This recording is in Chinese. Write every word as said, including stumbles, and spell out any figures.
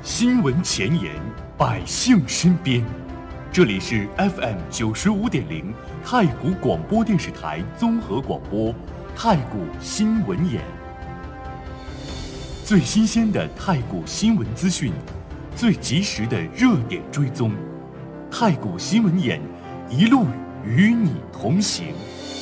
新闻前沿，百姓身边。这里是 F M 九十五点零太谷广播电视台综合广播，太谷新闻眼。最新鲜的太谷新闻资讯，最及时的热点追踪，太谷新闻眼一路与你同行。